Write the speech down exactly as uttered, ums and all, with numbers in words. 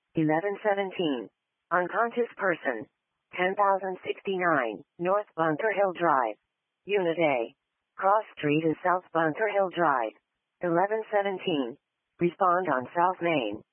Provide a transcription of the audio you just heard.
eleven seventeen. Unconscious person. ten thousand sixty-nine, North Bunker Hill Drive. Unit A. Cross Street and South Bunker Hill Drive. eleven seventeen. Respond on South Main.